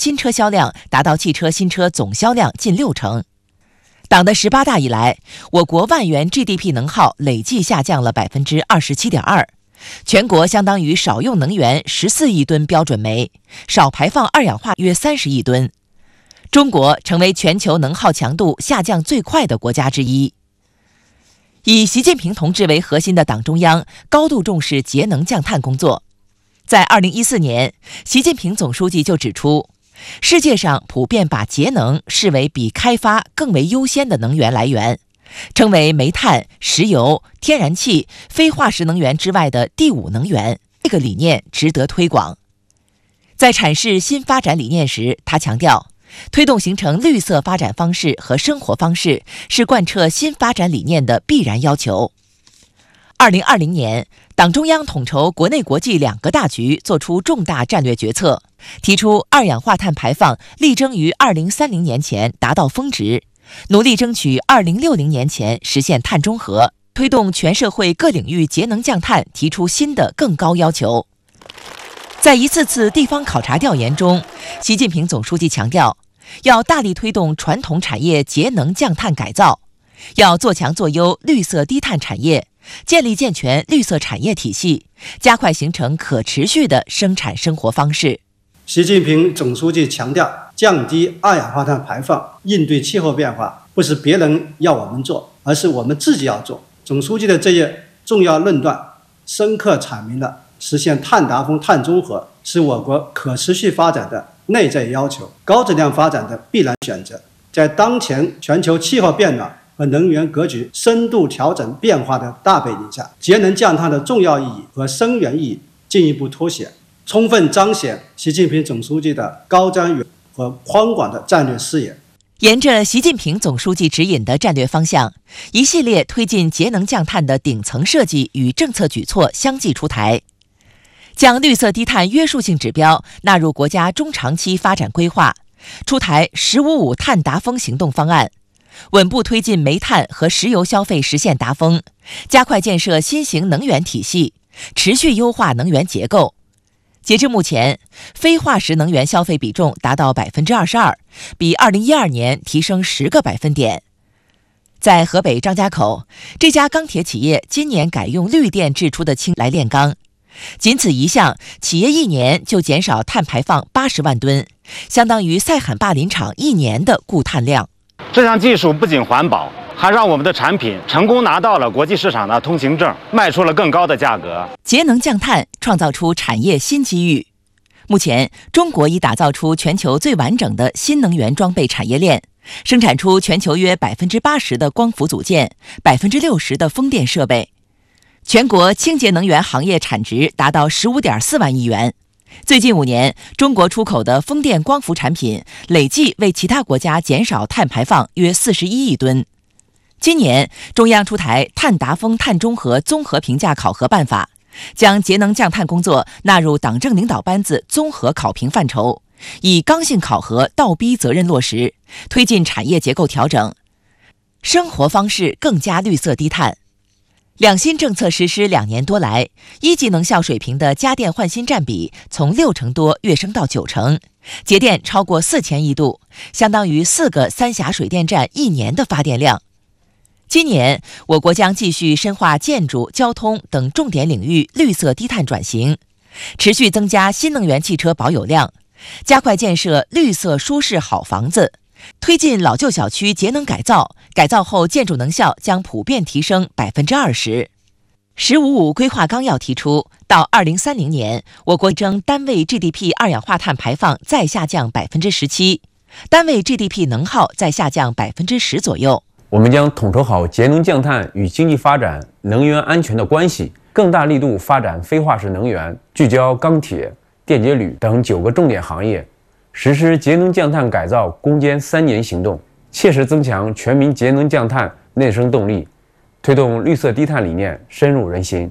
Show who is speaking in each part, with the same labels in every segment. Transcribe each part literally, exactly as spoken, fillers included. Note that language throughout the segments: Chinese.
Speaker 1: 新车销量达到汽车新车总销量近六成。党的十八大以来，我国万元 G D P 能耗累计下降了 百分之二十七点二， 全国相当于少用能源十四亿吨标准煤，少排放二氧化约三十亿吨。中国成为全球能耗强度下降最快的国家之一。以习近平同志为核心的党中央高度重视节能降碳工作。在二零一四年，习近平总书记就指出，世界上普遍把节能视为比开发更为优先的能源来源，称为煤炭、石油、天然气、非化石能源之外的第五能源。这个理念值得推广。在阐释新发展理念时，他强调，推动形成绿色发展方式和生活方式是贯彻新发展理念的必然要求。二零二零年，党中央统筹国内国际两个大局，作出重大战略决策，提出二氧化碳排放力争于二零三零年前达到峰值，努力争取二零六零年前实现碳中和，推动全社会各领域节能降碳提出新的更高要求。在一次次地方考察调研中，习近平总书记强调，要大力推动传统产业节能降碳改造，要做强做优绿色低碳产业，建立健全绿色产业体系，加快形成可持续的生产生活方式。
Speaker 2: 习近平总书记强调，降低二氧化碳排放，应对气候变化，不是别人要我们做，而是我们自己要做。总书记的这一重要论断，深刻阐明了实现碳达峰、碳中和是我国可持续发展的内在要求，高质量发展的必然选择。在当前全球气候变暖和能源格局深度调整变化的大背景下，节能降碳的重要意义和深远意义进一步凸显，充分彰显习近平总书记的高瞻远和宽广的战略视野。
Speaker 1: 沿着习近平总书记指引的战略方向，一系列推进节能降碳的顶层设计与政策举措相继出台，将绿色低碳约束性指标纳入国家中长期发展规划，出台“十五五”碳达峰行动方案，稳步推进煤炭和石油消费实现达峰，加快建设新型能源体系，持续优化能源结构。截至目前，非化石能源消费比重达到 百分之二十二， 比二零一二年提升十个百分点。在河北张家口，这家钢铁企业今年改用绿电制出的氢来炼钢，仅此一项，企业一年就减少碳排放八十万吨，相当于塞罕坝林场一年的固碳量。
Speaker 3: 这项技术不仅环保，还让我们的产品成功拿到了国际市场的通行证，卖出了更高的价格。
Speaker 1: 节能降碳创造出产业新机遇。目前，中国已打造出全球最完整的新能源装备产业链，生产出全球约 百分之八十 的光伏组件， 百分之六十 的风电设备。全国清洁能源行业产值达到 十五点四万亿元。最近五年，中国出口的风电光伏产品累计为其他国家减少碳排放约四十一亿吨。今年，中央出台碳达峰、碳中和综合评价考核办法，将节能降碳工作纳入党政领导班子综合考评范畴，以刚性考核倒逼责任落实，推进产业结构调整，生活方式更加绿色低碳。两新政策实施两年多来，一级能效水平的家电换新占比从六成多跃升到九成，节电超过四千亿度，相当于四个三峡水电站一年的发电量。今年，我国将继续深化建筑、交通等重点领域绿色低碳转型，持续增加新能源汽车保有量，加快建设绿色舒适好房子，推进老旧小区节能改造，改造后建筑能效将普遍提升 百分之二十。十五五规划纲要提出，到二零三零年，我国争单位 G D P 二氧化碳排放再下降 百分之十七， 单位 G D P 能耗再下降 百分之十 左右。
Speaker 4: 我们将统筹好节能降碳与经济发展、能源安全的关系，更大力度发展非化石能源，聚焦钢铁、电解铝等九个重点行业，实施节能降碳改造攻坚三年行动，切实增强全民节能降碳内生动力，推动绿色低碳理念深入人心。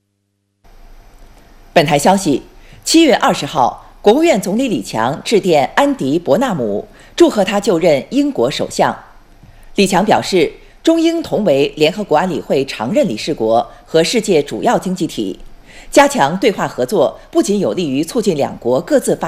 Speaker 1: 本台消息，七月二十号，国务院总理李强致电安迪·伯纳姆，祝贺他就任英国首相。李强表示，中英同为联合国安理会常任理事国和世界主要经济体，加强对话合作不仅有利于促进两国各自发